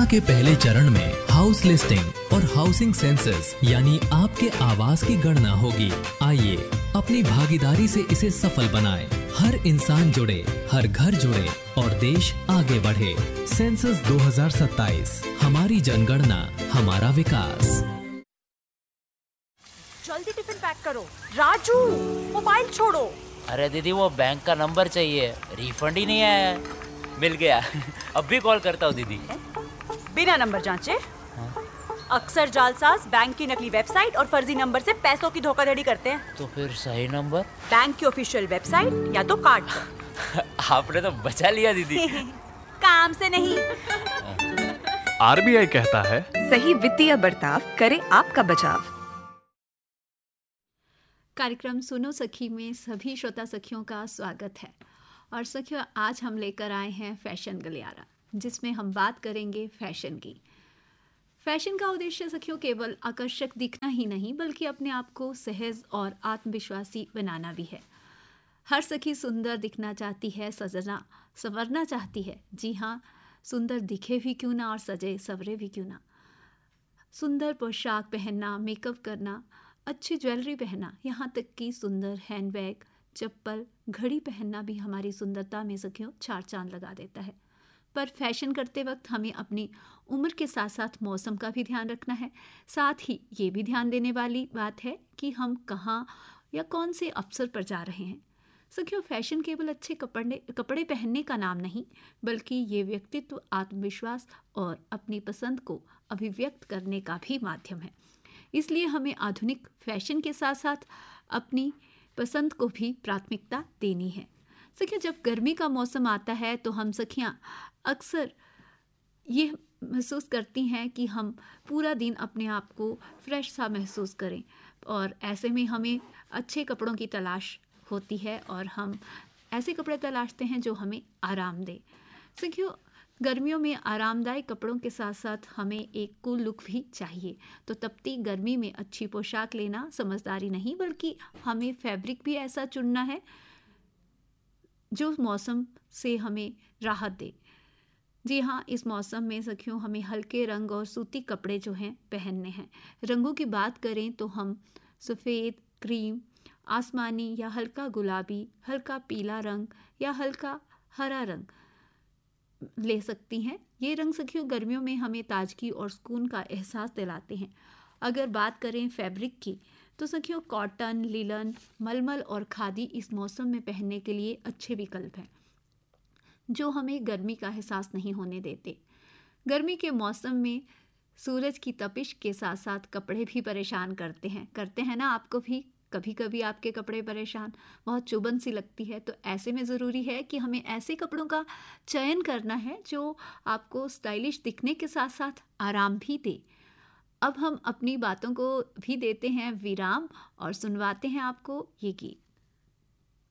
के पहले चरण में हाउस लिस्टिंग और हाउसिंग सेंसस यानी आपके आवास की गणना होगी। आइए अपनी भागीदारी से इसे सफल बनाएं। हर इंसान जुड़े, हर घर जुड़े और देश आगे बढ़े। सेंसस 2027, हमारी जनगणना, हमारा विकास। जल्दी टिफिन पैक करो। राजू, मोबाइल छोड़ो। अरे दीदी, वो बैंक का नंबर चाहिए, रिफंड ही नहीं आया है। मिल गया। अब भी कॉल करता हूँ दीदी। बिना नंबर जांचे? अक्सर जालसाज बैंक की नकली वेबसाइट और फर्जी नंबर से पैसों की धोखाधड़ी करते हैं। तो फिर सही नंबर? बैंक की ऑफिशियल वेबसाइट या तो कार्ड पर। आपने तो बचा लिया दीदी। काम से नहीं। आरबीआई कहता है, सही वित्तीय बर्ताव करे आपका बचाव। कार्यक्रम सुनो सखी में सभी श्रोता सखियों का स्वागत है। और सखियों, आज हम लेकर आए हैं फैशन गलियारा, जिसमें हम बात करेंगे फैशन की। फैशन का उद्देश्य सखियों केवल आकर्षक दिखना ही नहीं, बल्कि अपने आप को सहज और आत्मविश्वासी बनाना भी है। हर सखी सुंदर दिखना चाहती है, सजना संवरना चाहती है। जी हाँ, सुंदर दिखे भी क्यों ना और सजे सवरे भी क्यों ना। सुंदर पोशाक पहनना, मेकअप करना, अच्छी ज्वेलरी पहनना, यहाँ तक कि सुंदर हैंडबैग, चप्पल, घड़ी पहनना भी हमारी सुंदरता में सखियों चार चांद लगा देता है। पर फैशन करते वक्त हमें अपनी उम्र के साथ साथ मौसम का भी ध्यान रखना है। साथ ही ये भी ध्यान देने वाली बात है कि हम कहाँ या कौन से अवसर पर जा रहे हैं। सखियों, फैशन केवल अच्छे कपड़े पहनने का नाम नहीं, बल्कि ये व्यक्तित्व, आत्मविश्वास और अपनी पसंद को अभिव्यक्त करने का भी माध्यम है। इसलिए हमें आधुनिक फैशन के साथ साथ अपनी पसंद को भी प्राथमिकता देनी है। सखियाँ, जब गर्मी का मौसम आता है तो हम सखियाँ अक्सर ये महसूस करती हैं कि हम पूरा दिन अपने आप को फ्रेश सा महसूस करें, और ऐसे में हमें अच्छे कपड़ों की तलाश होती है और हम ऐसे कपड़े तलाशते हैं जो हमें आराम दे। सखियों, गर्मियों में आरामदायक कपड़ों के साथ साथ हमें एक कूल लुक भी चाहिए। तो तपती गर्मी में अच्छी पोशाक लेना समझदारी नहीं, बल्कि हमें फैब्रिक भी ऐसा चुनना है जो मौसम से हमें राहत दे। जी हाँ, इस मौसम में सखियों हमें हल्के रंग और सूती कपड़े जो हैं पहनने हैं। रंगों की बात करें तो हम सफ़ेद, क्रीम, आसमानी या हल्का गुलाबी, हल्का पीला रंग या हल्का हरा रंग ले सकती हैं। ये रंग सखियों गर्मियों में हमें ताजगी और सुकून का एहसास दिलाते हैं। अगर बात करें फैब्रिक की तो सखियों कॉटन, लिलन, मलमल और खादी इस मौसम में पहनने के लिए अच्छे विकल्प हैं, जो हमें गर्मी का एहसास नहीं होने देते। गर्मी के मौसम में सूरज की तपिश के साथ साथ कपड़े भी परेशान करते हैं ना आपको भी। कभी कभी आपके कपड़े परेशान, बहुत चुभन सी लगती है। तो ऐसे में ज़रूरी है कि हमें ऐसे कपड़ों का चयन करना है जो आपको स्टाइलिश दिखने के साथ साथ आराम भी दे। अब हम अपनी बातों को भी देते हैं विराम और सुनवाते हैं आपको ये गीत।